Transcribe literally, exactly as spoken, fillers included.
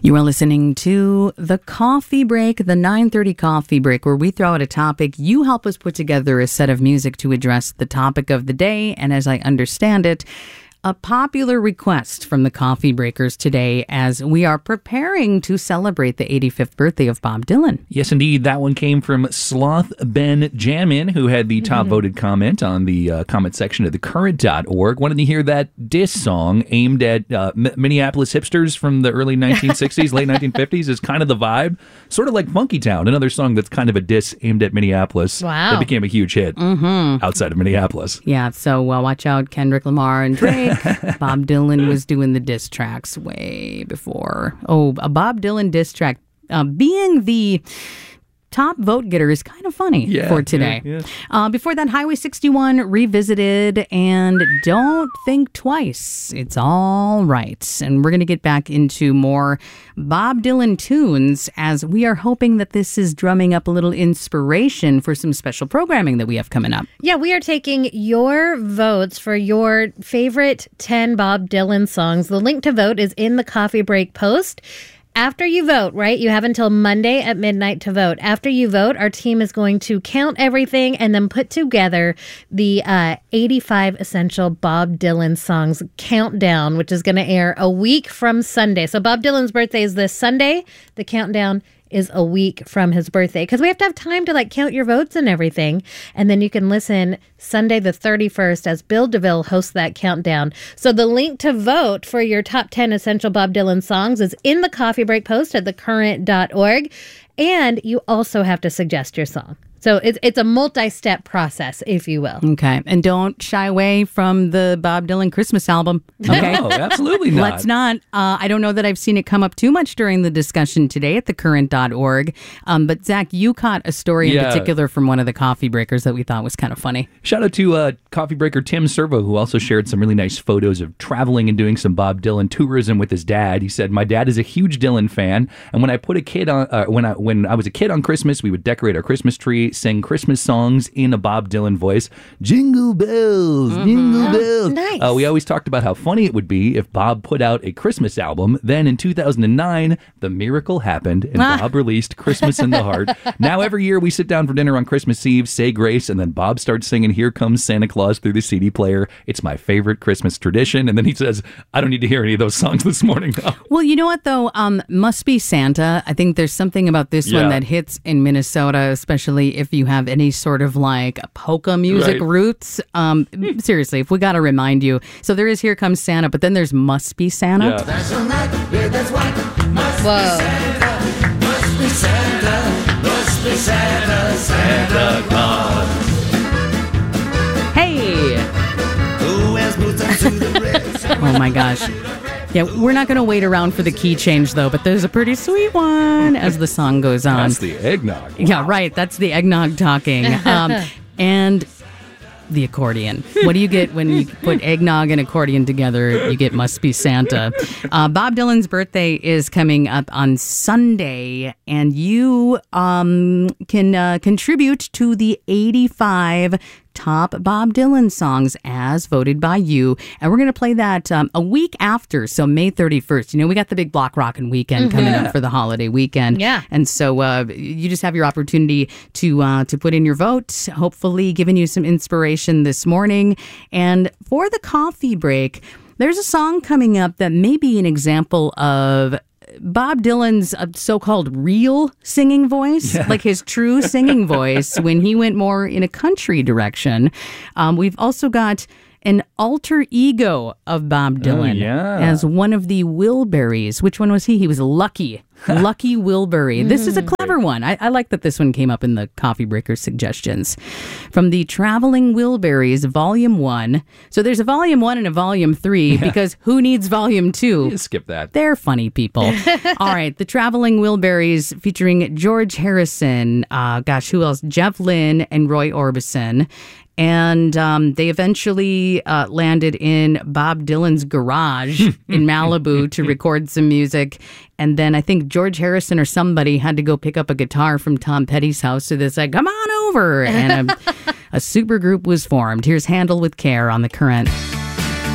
You are listening to The Coffee Break, the nine thirty Coffee Break, where we throw out a topic. You help us put together a set of music to address the topic of the day. And as I understand it, a popular request from the Coffee Breakers today as we are preparing to celebrate the eighty-fifth birthday of Bob Dylan. Yes, indeed. That one came from Sloth Ben Jamin, who had the top voted comment on the uh, comment section of the current dot org. Wanted to hear that diss song aimed at uh, M- Minneapolis hipsters from the early nineteen sixties, late nineteen fifties is kind of the vibe. Sort of like Funky Town, another song that's kind of a diss aimed at Minneapolis. Wow. That became a huge hit Mm-hmm. outside of Minneapolis. Yeah, so uh, watch out, Kendrick Lamar and Drake. Bob Dylan was doing the diss tracks way before. Oh, a Bob Dylan diss track. Uh, being the top vote getter is kind of funny Yeah, for today. yeah, yeah. Uh, before that, Highway sixty-one revisited and Don't Think Twice. It's all right. And we're going to get back into more Bob Dylan tunes as we are hoping that this is drumming up a little inspiration for some special programming that we have coming up. Yeah, we are taking your votes for your favorite ten Bob Dylan songs. The link to vote is in the Coffee Break post. After you vote, right, you have until Monday at midnight to vote. After you vote, our team is going to count everything and then put together the uh, eighty-five Essential Bob Dylan Songs Countdown, which is going to air a week from Sunday. So Bob Dylan's birthday is this Sunday. The countdown is a week from his birthday because we have to have time to like count your votes and everything. And then you can listen Sunday the thirty-first as Bill DeVille hosts that countdown. So the link to vote for your top ten essential Bob Dylan songs is in the Coffee Break post at the current dot org. And you also have to suggest your song. So it's it's a multi-step process, if you will. Okay. And don't shy away from the Bob Dylan Christmas album. Okay. No, absolutely not. Let's not. Uh, I don't know that I've seen it come up too much during the discussion today at the current dot org. Um, but Zach, you caught a story in Yeah. particular from one of the Coffee Breakers that we thought was kind of funny. Shout out to uh, Coffee Breaker Tim Servo, who also shared some really nice photos of traveling and doing some Bob Dylan tourism with his dad. He said, "My dad is a huge Dylan fan, and when I put a kid on, uh, when I when I was a kid on Christmas, we would decorate our Christmas tree, sing Christmas songs in a Bob Dylan voice. Jingle bells, jingle bells. nice. Uh, we always talked about how funny it would be if Bob put out a Christmas album. Then in two thousand nine, the miracle happened, and Bob released Christmas in the Heart. Now every year we sit down for dinner on Christmas Eve, say grace, and then Bob starts singing Here Comes Santa Claus through the C D player. It's my favorite Christmas tradition." And then he says, "I don't need to hear any of those songs this morning, though." Well, you know what, though? Um, Must Be Santa. I think there's something about this Yeah. one that hits in Minnesota, especially if you have any sort of like polka music Right. roots. Um, seriously, if we got to remind you. So there is Here Comes Santa, but then there's Must Be Santa. Yeah. That's all right, yeah, that's right. Must Whoa. be Santa, must be Santa, must be Santa, Santa Claus. Hey! Who has moved up to the rest? Oh my gosh. Yeah, we're not going to wait around for the key change, though, but there's a pretty sweet one as the song goes on. That's the eggnog. Yeah, right. That's the eggnog talking. Um, and the accordion. What do you get when you put eggnog and accordion together? You get Must Be Santa. Uh, Bob Dylan's birthday is coming up on Sunday, and you um, can uh, contribute to the eighty-five top Bob Dylan songs as voted by you. And we're going to play that um, a week after, so May thirty-first. You know, we got the big block rockin' weekend coming up for the holiday weekend. Yeah. And so uh, you just have your opportunity to uh, to put in your vote, hopefully giving you some inspiration this morning. And for the coffee break, there's a song coming up that may be an example of Bob Dylan's uh, so-called real singing voice, yeah. like his true singing voice when he went more in a country direction. Um, we've also got an alter ego of Bob Dylan oh, yeah. as one of the Wilburys. Which one was he? He was Lucky. Lucky Wilbury. This is a clever one. I, I like that this one came up in the Coffee Breaker suggestions. From the Traveling Wilburys, Volume one. So there's a Volume one and a Volume three, yeah. because who needs Volume two? You skip that. They're funny people. All right, the Traveling Wilburys featuring George Harrison, uh, gosh, who else? Jeff Lynne and Roy Orbison. And um, they eventually uh, landed in Bob Dylan's garage in Malibu to record some music. And then I think George Harrison or somebody had to go pick up a guitar from Tom Petty's house. So they said, come on over. And a, a super group was formed. Here's Handle with Care on The Current.